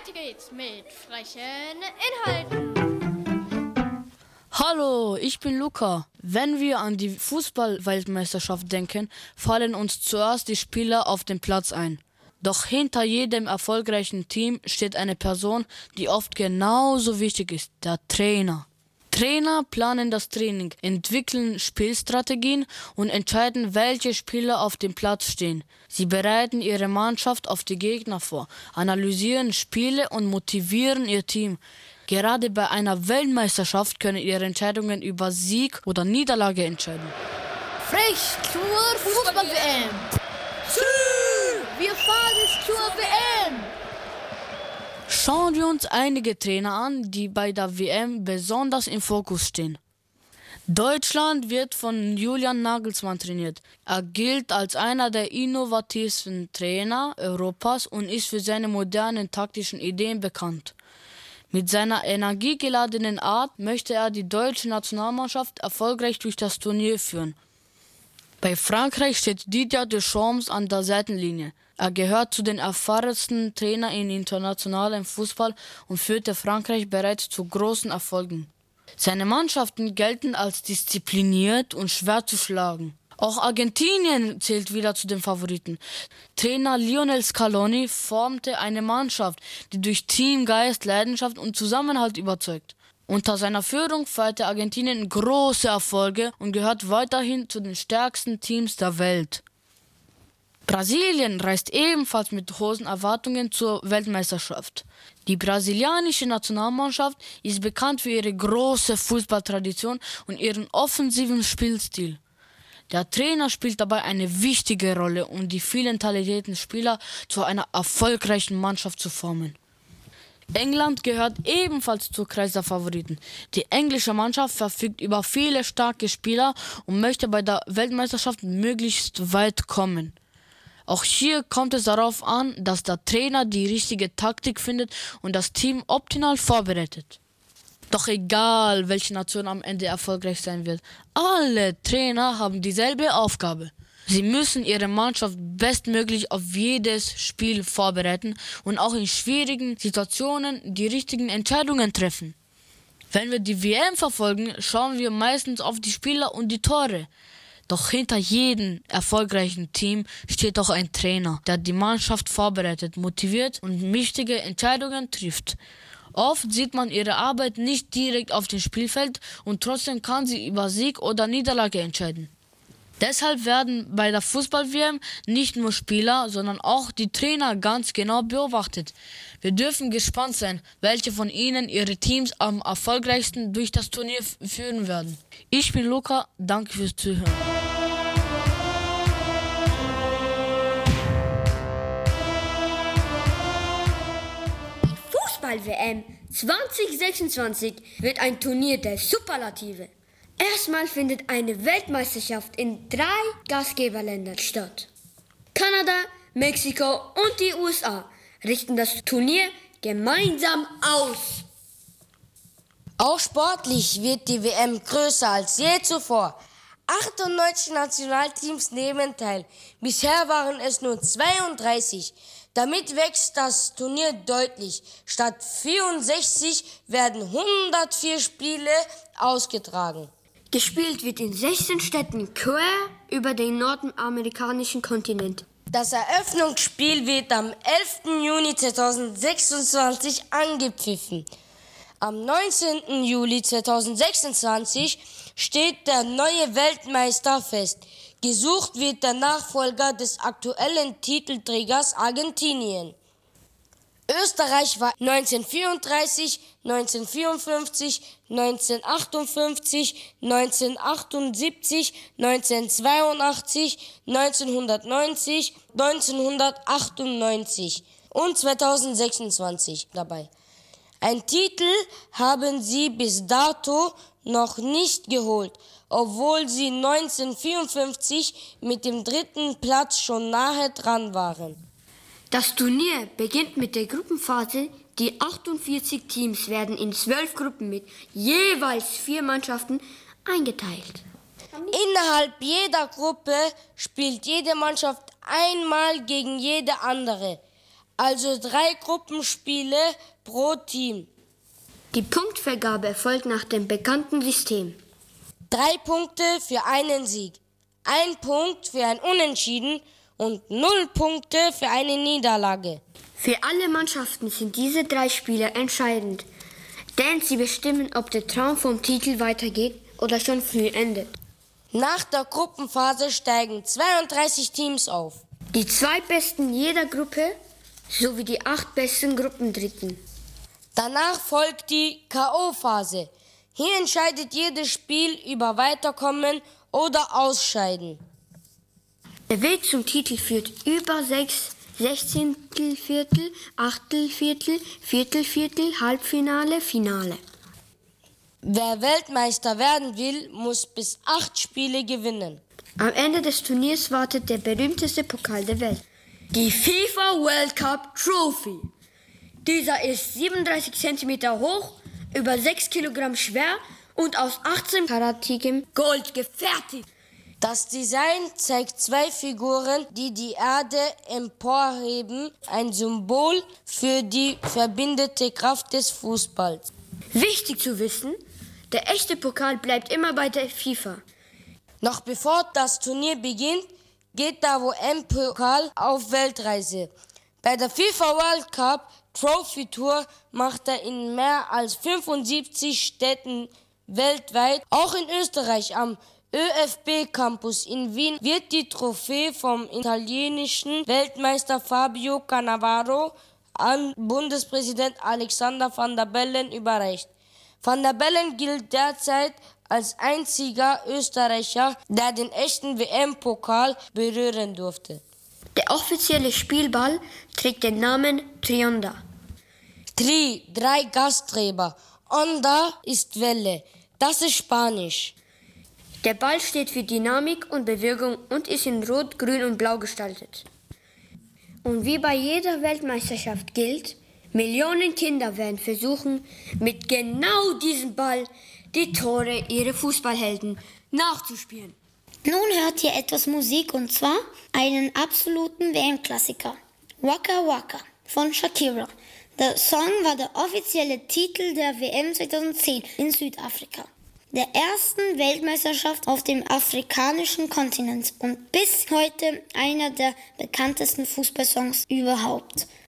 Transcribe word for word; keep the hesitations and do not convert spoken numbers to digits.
Weiter geht's mit frechen Inhalten. Hallo, ich bin Luca. Wenn wir an die Fußball-Weltmeisterschaft denken, fallen uns zuerst die Spieler auf dem Platz ein. Doch hinter jedem erfolgreichen Team steht eine Person, die oft genauso wichtig ist, der Trainer. Trainer planen das Training, entwickeln Spielstrategien und entscheiden, welche Spieler auf dem Platz stehen. Sie bereiten ihre Mannschaft auf die Gegner vor, analysieren Spiele und motivieren ihr Team. Gerade bei einer Weltmeisterschaft können ihre Entscheidungen über Sieg oder Niederlage entscheiden. Frech zur Fußball-W M! Wir fahren zur W M! Schauen wir uns einige Trainer an, die bei der W M besonders im Fokus stehen. Deutschland wird von Julian Nagelsmann trainiert. Er gilt als einer der innovativsten Trainer Europas und ist für seine modernen taktischen Ideen bekannt. Mit seiner energiegeladenen Art möchte er die deutsche Nationalmannschaft erfolgreich durch das Turnier führen. Bei Frankreich steht Didier Deschamps an der Seitenlinie. Er gehört zu den erfahrensten Trainern in internationalem Fußball und führte Frankreich bereits zu großen Erfolgen. Seine Mannschaften gelten als diszipliniert und schwer zu schlagen. Auch Argentinien zählt wieder zu den Favoriten. Trainer Lionel Scaloni formte eine Mannschaft, die durch Teamgeist, Leidenschaft und Zusammenhalt überzeugt. Unter seiner Führung feierte Argentinien große Erfolge und gehört weiterhin zu den stärksten Teams der Welt. Brasilien reist ebenfalls mit hohen Erwartungen zur Weltmeisterschaft. Die brasilianische Nationalmannschaft ist bekannt für ihre große Fußballtradition und ihren offensiven Spielstil. Der Trainer spielt dabei eine wichtige Rolle, um die vielen talentierten Spieler zu einer erfolgreichen Mannschaft zu formen. England gehört ebenfalls zum Kreis der Favoriten. Die englische Mannschaft verfügt über viele starke Spieler und möchte bei der Weltmeisterschaft möglichst weit kommen. Auch hier kommt es darauf an, dass der Trainer die richtige Taktik findet und das Team optimal vorbereitet. Doch egal, welche Nation am Ende erfolgreich sein wird, alle Trainer haben dieselbe Aufgabe. Sie müssen ihre Mannschaft bestmöglich auf jedes Spiel vorbereiten und auch in schwierigen Situationen die richtigen Entscheidungen treffen. Wenn wir die W M verfolgen, schauen wir meistens auf die Spieler und die Tore. Doch hinter jedem erfolgreichen Team steht auch ein Trainer, der die Mannschaft vorbereitet, motiviert und wichtige Entscheidungen trifft. Oft sieht man ihre Arbeit nicht direkt auf dem Spielfeld und trotzdem kann sie über Sieg oder Niederlage entscheiden. Deshalb werden bei der Fußball-W M nicht nur Spieler, sondern auch die Trainer ganz genau beobachtet. Wir dürfen gespannt sein, welche von ihnen ihre Teams am erfolgreichsten durch das Turnier f- führen werden. Ich bin Luca, danke fürs Zuhören. Fußball-W M zwanzig sechsundzwanzig wird ein Turnier der Superlative. Erstmal findet eine Weltmeisterschaft in drei Gastgeberländern statt. Kanada, Mexiko und die U S A richten das Turnier gemeinsam aus. Auch sportlich wird die W M größer als je zuvor. achtundneunzig Nationalteams nehmen teil. Bisher waren es nur zweiunddreißig. Damit wächst das Turnier deutlich. Statt vierundsechzig werden hundertvier Spiele ausgetragen. Gespielt wird in sechzehn Städten quer über den nordamerikanischen Kontinent. Das Eröffnungsspiel wird am elften Juni zweitausendsechsundzwanzig angepfiffen. Am neunzehnten Juli zweitausendsechsundzwanzig steht der neue Weltmeister fest. Gesucht wird der Nachfolger des aktuellen Titelträgers Argentinien. Österreich war neunzehnhundertvierunddreißig, neunzehnhundertvierundfünfzig, neunzehnhundertachtundfünfzig, neunzehnhundertachtundsiebzig, neunzehnhundertzweiundachtzig, neunzehnhundertneunzig, neunzehnhundertachtundneunzig und zweitausendsechsundzwanzig dabei. Ein Titel haben sie bis dato noch nicht geholt, obwohl sie neunzehnhundertvierundfünfzig mit dem dritten Platz schon nahe dran waren. Das Turnier beginnt mit der Gruppenphase. Die achtundvierzig Teams werden in zwölf Gruppen mit jeweils vier Mannschaften eingeteilt. Innerhalb jeder Gruppe spielt jede Mannschaft einmal gegen jede andere. also drei Gruppenspiele pro Team. Die Punktvergabe erfolgt nach dem bekannten System. Drei Punkte für einen Sieg, ein Punkt für ein Unentschieden und null Punkte für eine Niederlage. Für alle Mannschaften sind diese drei Spiele entscheidend, denn sie bestimmen, ob der Traum vom Titel weitergeht oder schon früh endet. Nach der Gruppenphase steigen zweiunddreißig Teams auf. Die zwei Besten jeder Gruppe sowie die acht besten Gruppendritten. Danach folgt die K O-Phase. Hier entscheidet jedes Spiel über Weiterkommen oder Ausscheiden. Der Weg zum Titel führt über sechs Sechzehntelviertel, Achtelviertel, Viertelviertel, Halbfinale, Finale. Wer Weltmeister werden will, muss bis acht Spiele gewinnen. Am Ende des Turniers wartet der berühmteste Pokal der Welt, die FIFA World Cup Trophy. Dieser ist siebenunddreißig Zentimeter hoch, über sechs Kilogramm schwer und aus achtzehn karatigem Gold gefertigt. Das Design zeigt zwei Figuren, die die Erde emporheben, ein Symbol für die verbindende Kraft des Fußballs. Wichtig zu wissen, der echte Pokal bleibt immer bei der FIFA. Noch bevor das Turnier beginnt, geht der W M-Pokal auf Weltreise. Bei der FIFA World Cup Trophy Tour macht er in mehr als fünfundsiebzig Städten weltweit, auch in Österreich am ÖFB-Campus in Wien, wird die Trophäe vom italienischen Weltmeister Fabio Cannavaro an Bundespräsident Alexander Van der Bellen überreicht. Van der Bellen gilt derzeit als einziger Österreicher, der den echten W M-Pokal berühren durfte. Der offizielle Spielball trägt den Namen Trionda. Tri, drei Gastgeber. Onda ist Welle. Das ist Spanisch. Der Ball steht für Dynamik und Bewegung und ist in Rot, Grün und Blau gestaltet. Und wie bei jeder Weltmeisterschaft gilt, Millionen Kinder werden versuchen, mit genau diesem Ball die Tore ihrer Fußballhelden nachzuspielen. Nun hört ihr etwas Musik und zwar einen absoluten W M-Klassiker, Waka Waka von Shakira. Der Song war der offizielle Titel der W M zweitausendzehn in Südafrika, der ersten Weltmeisterschaft auf dem afrikanischen Kontinent und bis heute einer der bekanntesten Fußballsongs überhaupt.